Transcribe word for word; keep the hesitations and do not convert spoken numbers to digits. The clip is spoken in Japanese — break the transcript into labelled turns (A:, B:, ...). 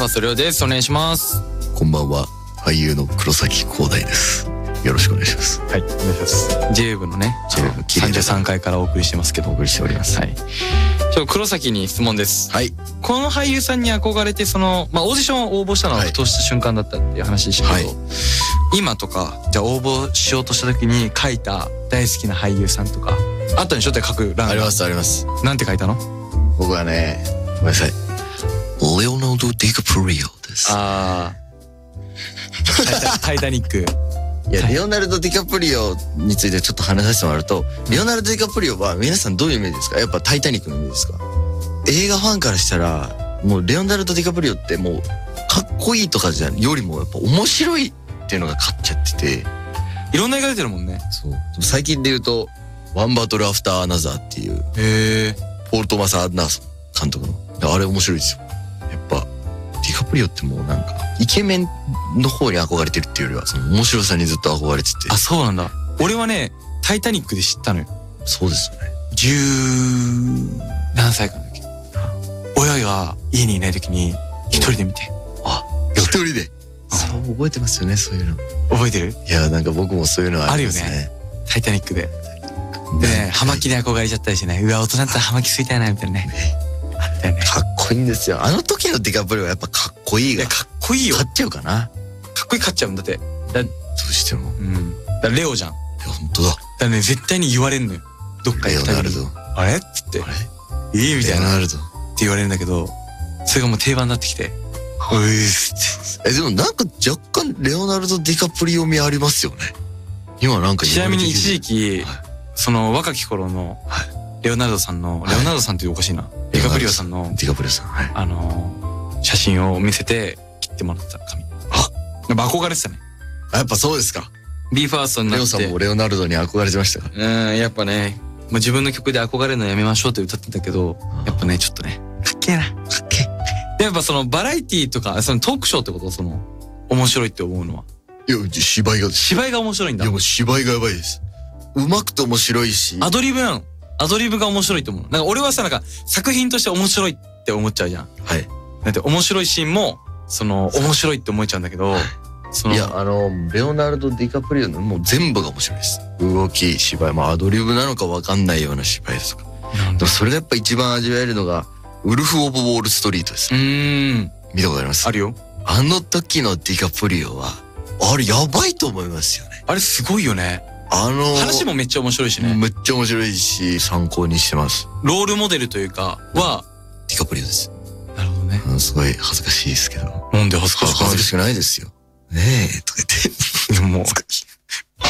A: ファーストリョウです。お願いします。
B: こんばんは、俳優の黒崎光大です。よろしくお願いします。
A: はい、お願いします。 ジェイ 部のね ジェイ 部さんじゅうさんかいからお送りしてますけど、
B: お送りしております。
A: はい。ちょ黒崎に質問です。
B: はい。
A: この俳優さんに憧れて、そのまあオーディションを応募したのはふとした瞬間だったっていう話でしたけど、はい、今とかじゃあ応募しようとした時に書いた大好きな俳優さんとかあったんでしょって書く欄。
B: ありますあります。
A: なんて書いたの？
B: 僕はね、ごめんなさい、レオナルド・ディカプリオです。
A: ああ。タイタニック。
B: いや、レオナルド・ディカプリオについてちょっと話させてもらうと、レオナルド・ディカプリオは皆さんどういうイメージですか？やっぱタイタニックのイメージですか？映画ファンからしたら、もうレオナルド・ディカプリオってもうかっこいいとかじゃよりもやっぱ面白いっていうのが勝っちゃってて、
A: いろんな映画出てるもんね。
B: そう。最近で言うと、ワンバトル・アフター・アナザーっていう、
A: へー、
B: ポール・トマス・アンダーソン監督の、あれ面白いですよ。やっぱディカプリオってもうなんかイケメンの方に憧れてるっていうよりは、その面白さにずっと憧れてて。
A: あ、そうなんだ。俺はね、タイタニックで知ったのよ。
B: そうですよね。
A: 十何歳かの時、親が家にいない時に一人で見て。
B: あ、一人で。そう覚えてますよね、そういうの。
A: 覚えてる？
B: いや、なんか僕もそういうのありますね。
A: あるよね。タイタニックで。でね、葉巻に憧れちゃったりしてね、うわ、大人だったら葉巻吸いたいなみたいなね。あったよね。
B: かっこいいんですよ。あの時のディカプリオはやっぱかっこいいが。
A: いや、かっこいいよ。
B: 勝っちゃうかな。
A: かっこいい勝っちゃうんだって。だ、
B: どうしても。
A: うん。だレオじゃん。
B: 本当だ。だ
A: からね、絶対に言われんのよ。どっか行くたびに。レオナルド。あれっつって。あれ？いいみたいな。レオナルド。って言われるんだけど、それがもう定番になってきて。ういっすって。
B: え、でもなんか若干レオナルド・ディカプリオ味ありますよね。今なんか。
A: ちなみに一時期、はい、その若き頃のレオナルドさんの、はい、レオナルドさんっておかしいな、ディカプリオさんの
B: ディカプリオさん、はい、
A: あの写真を見せて切ってもらった紙。あ、やっぱ憧れてたね。
B: あ、やっぱそうですか。
A: ビーファーストになって。
B: レオさんもレオナルドに憧れてましたか？
A: うん、やっぱね、まあ、自分の曲で憧れるのやめましょうって歌ってたけど、やっぱねちょっとね、かっけえな、かっけえ。でやっぱそのバラエティとかそのトークショーってこと、その面白いって思うのは。
B: いや、芝居が
A: 芝居が面白いんだ。
B: いや、もう芝居がやばいです。うまくて面白いし、
A: アドリブなの。アドリブが面白いと思う。なんか俺はさ、なんか作品として面白いって思っちゃうじゃん。
B: はい。
A: だって面白いシーンもその面白いって思っちゃうんだけど、はい、その
B: いや、あのレオナルド・ディカプリオのもう全部が面白いです。動き、芝居、まあアドリブなのか分かんないような芝居ですとか。でもそれがやっぱ一番味わえるのがウルフ・オブ・ウォール・ストリートです。
A: うーん。
B: 見たことあります？
A: あるよ。
B: あの時のディカプリオはあれやばいと思いますよね。
A: あれすごいよね。あのー、話もめっちゃ面白いしね。
B: めっちゃ面白いし参考にしてます。
A: ロールモデルというかは
B: ディカプリオです。
A: なるほどね。
B: すごい恥ずかしいですけど。
A: なんで恥ずかしくない？
B: 恥ずかしくないですよ。ねえとか言って。
A: でももう